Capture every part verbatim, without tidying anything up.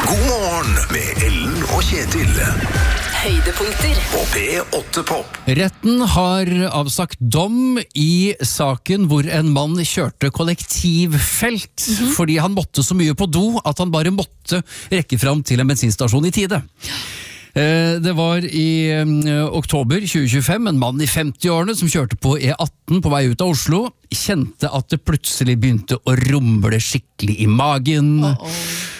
God morgen med Ellen og Kjetil. Høydepunkter på P åtte Pop. Retten har avsagt dom i saken hvor en mann kjørte kollektivfelt mm-hmm. fordi han måtte så mye på do at han bare måtte rekke fram til en bensinstasjon i tide. Det var i oktober tjue tjuefem en mann i femti-årene som kjørte på E atten på vei ut av Oslo, kjente at det plutselig begynte å rumble skikkelig i magen. Uh-oh.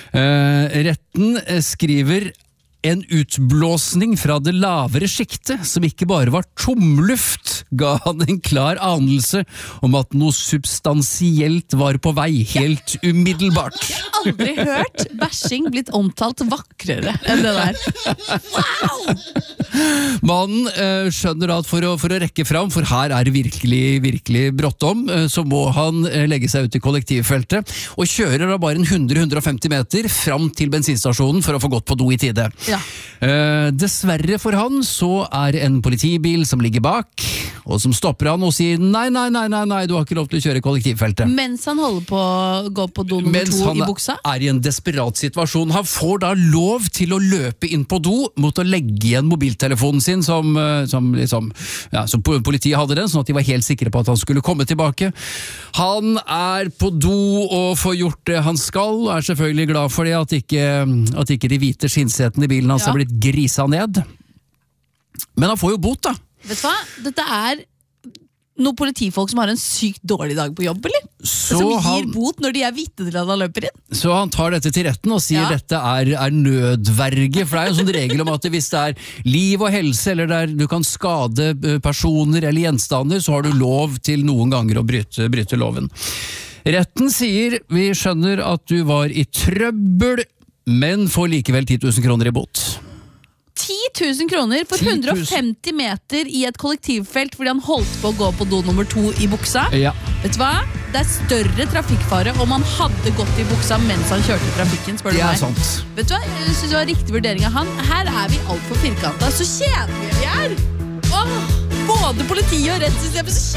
Retten skriver en utblåsning fra det lavere skiktet, som ikke bare var tomluft, ga han en klar anelse om at noe substansielt var på vei, helt umiddelbart. Jeg har aldri hørt bæsjing blitt omtalt vakrere enn det der. Wow! Mannen uh, skjønner at for å, for å rekke fram, for her er det virkelig, virkelig bråttom, uh, så må han uh, legge seg ut i kollektivfeltet, og kjører da bare en hundre til hundre og femti meter fram til bensinstasjonen for å få gått på do i tide. Ja. Uh, dessverre for han så er en politibil som ligger bak, og som stopper han og sier nei, nei, nei, nei, nei, du har ikke lov til å kjøre kollektivfeltet. Mens han holder på å gå på do nummer Mens to han i buksa? er i en desperat situasjon. Han får da lov til å løpe inn på do mot å legge igjen mobiltelefonen sin, som, som, liksom, ja, som politiet hadde den, sånn at de var helt sikre på at han skulle komme tilbake. Han er på do og får gjort det han skal, og er selvfølgelig glad for det, at ikke, at ikke de hvite skinnsetene i bilen hans ja. har blitt grisa ned. Men han får jo bot, da. Vet du hva? Dette er noen politifolk som har en sykt dårlig dag på jobb, eller? Så som gir han, bot når de er vitne til at han løper inn. Så han tar dette til retten og sier ja. dette er, er nødverge, for det er jo en sånn regel om at hvis det er liv og helse, eller der du kan skade personer eller gjenstander, så har du lov til noen ganger å bryte, bryte loven. Retten sier, vi skjønner at du var i trøbbel, men får likevel ti tusen kroner i bot. ti tusen kroner for hundre og femti meter i et kollektivfelt fordi han holdt på å gå på do nummer to i buksa. Ja. Vet du hva? Det er større trafikkfare om han hadde gått i buksa mens han kjørte i trafikken, spør du Det er meg. sant. Vet du hva? Jeg synes det var riktig vurdering av han. Her er vi alt for firkantet. Så kjedelige vi er! Åh, både politi og rettssystemet så